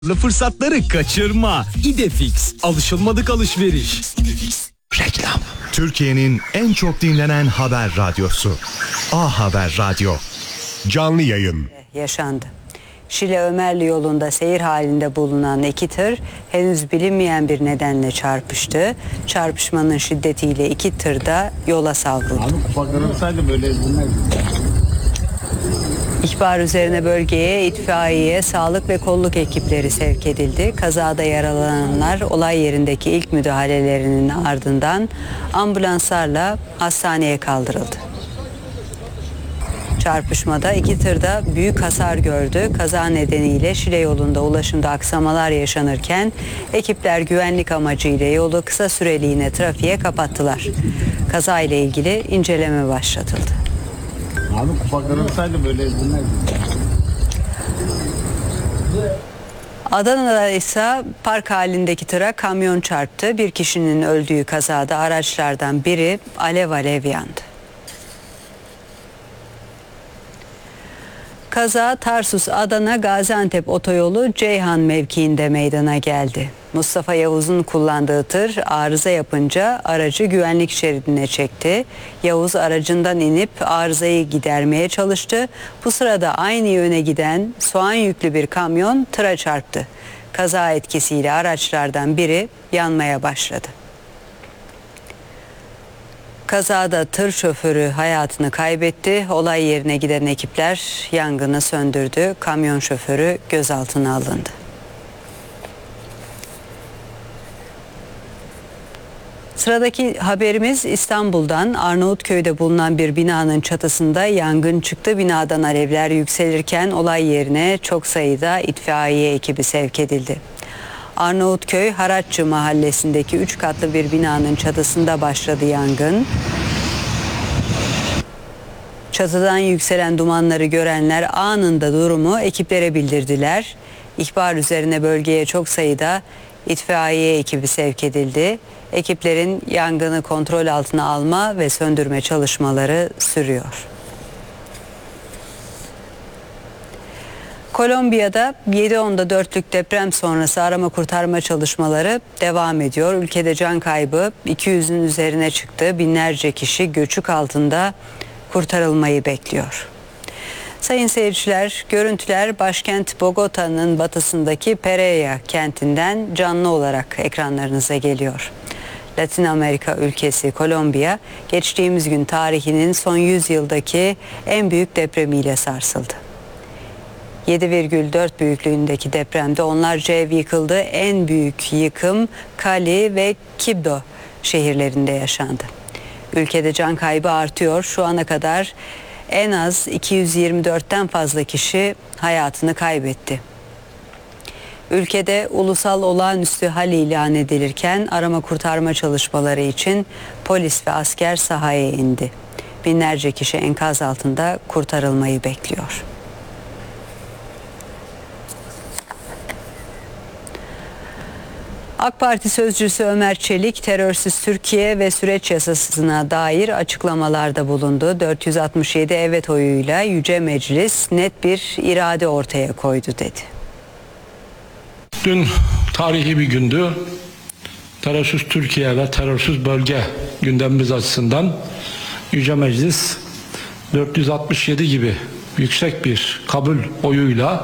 Fırsatları kaçırma. İdefix. Alışılmadık alışveriş. Reklam. Türkiye'nin en çok dinlenen haber radyosu. A Haber Radyo. Canlı yayın. Yaşandı. Şile Ömerli yolunda seyir halinde bulunan iki tır henüz bilinmeyen bir nedenle çarpıştı. Çarpışmanın şiddetiyle iki tır da yola savruldu. İhbar üzerine bölgeye itfaiye, sağlık ve kolluk ekipleri sevk edildi. Kazada yaralananlar olay yerindeki ilk müdahalelerinin ardından ambulanslarla hastaneye kaldırıldı. Çarpışmada iki tır da büyük hasar gördü. Kaza nedeniyle Şile yolunda ulaşımda aksamalar yaşanırken ekipler güvenlik amacıyla yolu kısa süreliğine trafiğe kapattılar. Kaza ile ilgili inceleme başlatıldı. Abi kupaklarımsaydı böyle ezilmezdi. Adana'da ise park halindeki tıra kamyon çarptı. Bir kişinin öldüğü kazada araçlardan biri alev yandı. Kaza Tarsus-Adana Gaziantep otoyolu Ceyhan mevkiinde meydana geldi. Mustafa Yavuz'un kullandığı tır arıza yapınca aracı güvenlik şeridine çekti. Yavuz aracından inip arızayı gidermeye çalıştı. Bu sırada aynı yöne giden soğan yüklü bir kamyon tıra çarptı. Kaza etkisiyle araçlardan biri yanmaya başladı. Kazada tır şoförü hayatını kaybetti. Olay yerine giden ekipler yangını söndürdü. Kamyon şoförü gözaltına alındı. Sıradaki haberimiz İstanbul'dan. Arnavutköy'de bulunan bir binanın çatısında yangın çıktı. Binadan alevler yükselirken olay yerine çok sayıda itfaiye ekibi sevk edildi. Arnavutköy Haratçı mahallesindeki 3 katlı bir binanın çatısında başladı yangın. Çatıdan yükselen dumanları görenler anında durumu ekiplere bildirdiler. İhbar üzerine bölgeye çok sayıda itfaiye ekibi sevk edildi. Ekiplerin yangını kontrol altına alma ve söndürme çalışmaları sürüyor. Kolombiya'da 7.4'lük deprem sonrası arama kurtarma çalışmaları devam ediyor. Ülkede can kaybı 200'ün üzerine çıktı. Binlerce kişi göçük altında kurtarılmayı bekliyor. Sayın seyirciler, görüntüler başkent Bogota'nın batısındaki Pereira kentinden canlı olarak ekranlarınıza geliyor. Latin Amerika ülkesi Kolombiya, geçtiğimiz gün tarihinin son 100 yıldaki en büyük depremiyle sarsıldı. 7,4 büyüklüğündeki depremde onlarca ev yıkıldı. En büyük yıkım Cali ve Quibdó şehirlerinde yaşandı. Ülkede can kaybı artıyor. Şu ana kadar en az 224'ten fazla kişi hayatını kaybetti. Ülkede ulusal olağanüstü hal ilan edilirken arama kurtarma çalışmaları için polis ve asker sahaya indi. Binlerce kişi enkaz altında kurtarılmayı bekliyor. AK Parti sözcüsü Ömer Çelik, terörsüz Türkiye ve süreç yasasına dair açıklamalarda bulundu. 467 evet oyuyla Yüce Meclis net bir irade ortaya koydu dedi. Dün tarihi bir gündü. Terörsüz Türkiye ve terörsüz bölge gündemimiz açısından Yüce Meclis 467 gibi yüksek bir kabul oyuyla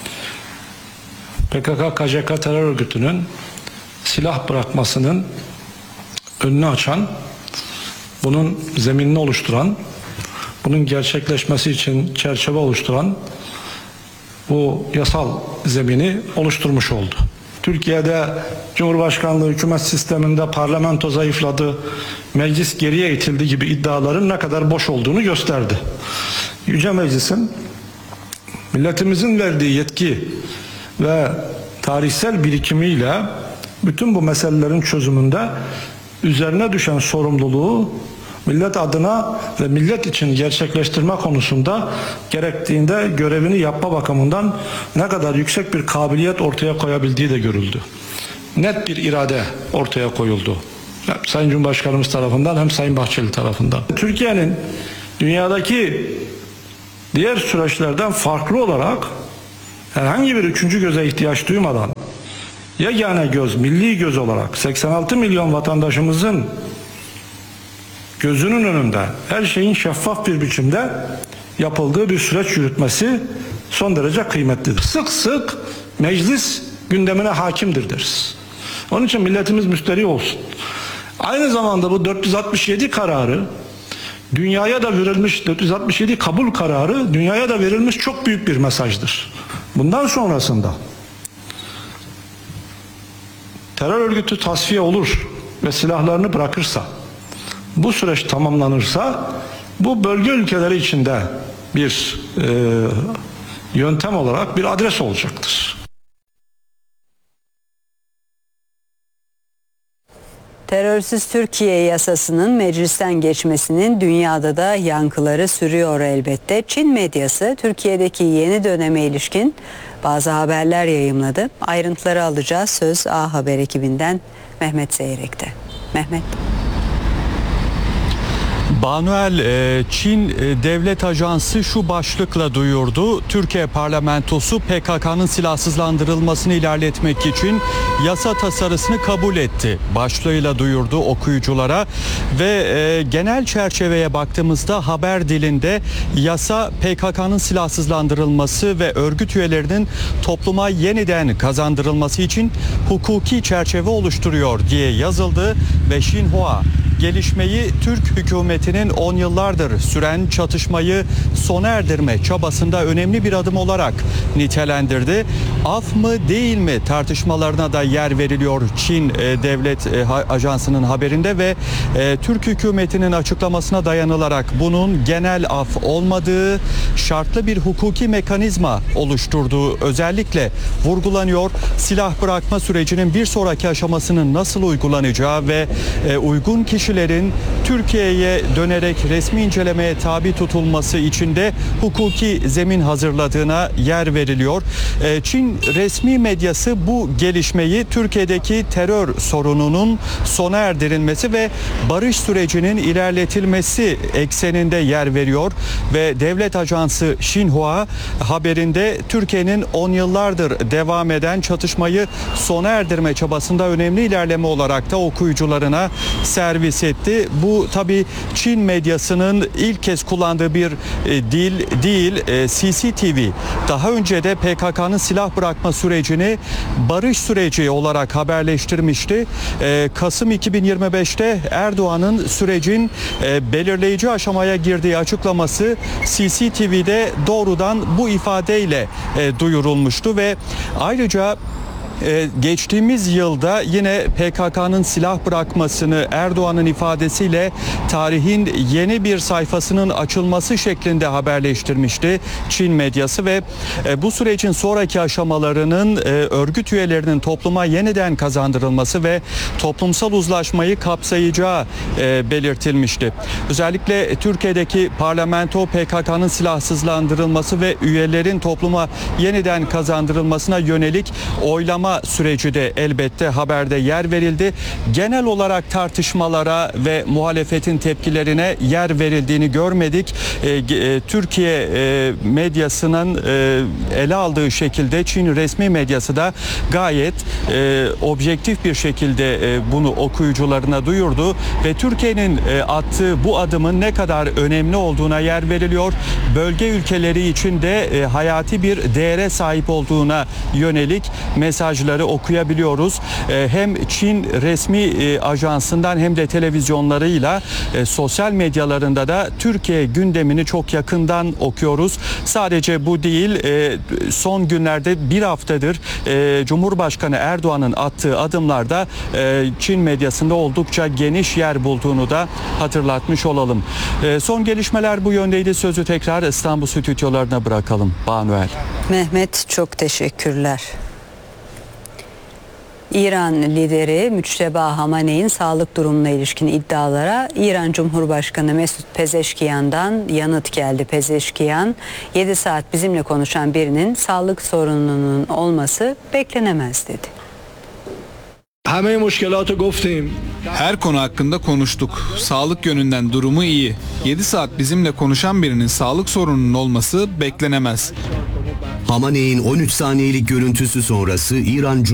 PKK-KCK terör örgütünün silah bırakmasının önünü açan, bunun zeminini oluşturan, bunun gerçekleşmesi için çerçeve oluşturan bu yasal zemini oluşturmuş oldu. Türkiye'de Cumhurbaşkanlığı hükümet sisteminde parlamento zayıfladı, meclis geriye itildi gibi iddiaların ne kadar boş olduğunu gösterdi. Yüce Meclis'in milletimizin verdiği yetki ve tarihsel birikimiyle bütün bu meselelerin çözümünde üzerine düşen sorumluluğu millet adına ve millet için gerçekleştirme konusunda gerektiğinde görevini yapma bakımından ne kadar yüksek bir kabiliyet ortaya koyabildiği de görüldü. Net bir irade ortaya koyuldu. Hem Sayın Cumhurbaşkanımız tarafından hem Sayın Bahçeli tarafından. Türkiye'nin dünyadaki diğer süreçlerden farklı olarak herhangi bir üçüncü göze ihtiyaç duymadan yegane göz, milli göz olarak 86 milyon vatandaşımızın gözünün önünde her şeyin şeffaf bir biçimde yapıldığı bir süreç yürütmesi son derece kıymetlidir. Sık sık meclis gündemine hakimdir deriz. Onun için milletimiz müsterih olsun. Aynı zamanda bu 467 kararı dünyaya da verilmiş, 467 kabul kararı dünyaya da verilmiş çok büyük bir mesajdır. Bundan sonrasında terör örgütü tasfiye olur ve silahlarını bırakırsa, bu süreç tamamlanırsa bu bölge ülkeleri içinde bir yöntem olarak bir adres olacaktır. Terörsüz Türkiye yasasının meclisten geçmesinin dünyada da yankıları sürüyor elbette. Çin medyası Türkiye'deki yeni döneme ilişkin bazı haberler yayımladı. Ayrıntıları alacağız. Söz A Haber ekibinden Mehmet Seyrek'te. Mehmet. Banuel, Çin Devlet Ajansı şu başlıkla duyurdu. Türkiye parlamentosu PKK'nın silahsızlandırılmasını ilerletmek için yasa tasarısını kabul etti. Başlığıyla duyurdu okuyuculara ve genel çerçeveye baktığımızda haber dilinde yasa PKK'nın silahsızlandırılması ve örgüt üyelerinin topluma yeniden kazandırılması için hukuki çerçeve oluşturuyor diye yazıldı ve Xinhua gelişmeyi Türk hükümetinin 10 yıllardır süren çatışmayı sona erdirme çabasında önemli bir adım olarak nitelendirdi. Af mı değil mi tartışmalarına da yer veriliyor Çin Devlet Ajansı'nın haberinde ve Türk hükümetinin açıklamasına dayanılarak bunun genel af olmadığı, şartlı bir hukuki mekanizma oluşturduğu özellikle vurgulanıyor. Silah bırakma sürecinin bir sonraki aşamasının nasıl uygulanacağı ve uygun kişilerin Türkiye'ye dönerek resmi incelemeye tabi tutulması için de hukuki zemin hazırladığına yer veriliyor. Çin resmi medyası bu gelişmeyi Türkiye'deki terör sorununun sona erdirilmesi ve barış sürecinin ilerletilmesi ekseninde yer veriyor ve devlet ajansı Xinhua haberinde Türkiye'nin 10 yıllardır devam eden çatışmayı sona erdirme çabasında önemli ilerleme olarak da okuyucularına servis etti. Bu tabii Çin medyasının ilk kez kullandığı bir dil değil. CCTV daha önce de PKK'nın silah bırakma sürecini barış süreci olarak haberleştirmişti. Kasım 2025'te Erdoğan'ın sürecin belirleyici aşamaya girdiği açıklaması CCTV'de doğrudan bu ifadeyle duyurulmuştu ve ayrıca geçtiğimiz yılda yine PKK'nın silah bırakmasını Erdoğan'ın ifadesiyle tarihin yeni bir sayfasının açılması şeklinde haberleştirmişti Çin medyası ve bu sürecin sonraki aşamalarının örgüt üyelerinin topluma yeniden kazandırılması ve toplumsal uzlaşmayı kapsayacağı belirtilmişti. Özellikle Türkiye'deki parlamento PKK'nın silahsızlandırılması ve üyelerin topluma yeniden kazandırılmasına yönelik oylama süreci de elbette haberde yer verildi. Genel olarak tartışmalara ve muhalefetin tepkilerine yer verildiğini görmedik. Türkiye medyasının ele aldığı şekilde Çin resmi medyası da gayet objektif bir şekilde bunu okuyucularına duyurdu ve Türkiye'nin attığı bu adımın ne kadar önemli olduğuna yer veriliyor. Bölge ülkeleri için de hayati bir değere sahip olduğuna yönelik mesajları okuyabiliyoruz. Hem Çin resmi ajansından hem de televizyonlarıyla sosyal medyalarında da Türkiye gündemini çok yakından okuyoruz. Sadece bu değil, son günlerde bir haftadır Cumhurbaşkanı Erdoğan'ın attığı adımlarda Çin medyasında oldukça geniş yer bulduğunu da hatırlatmış olalım. Son gelişmeler bu yöndeydi. Sözü tekrar İstanbul stüdyolarına bırakalım. Banuel. Mehmet, çok teşekkürler. İran lideri Müçteba Hamaney'in sağlık durumuna ilişkin iddialara İran Cumhurbaşkanı Mesut Pezeşkiyan'dan yanıt geldi. Pezeşkiyan, 7 saat bizimle konuşan birinin sağlık sorununun olması beklenemez dedi. Her konu hakkında konuştuk. Sağlık yönünden durumu iyi. 7 saat bizimle konuşan birinin sağlık sorununun olması beklenemez. Hamaney'in 13 saniyelik görüntüsü sonrası İran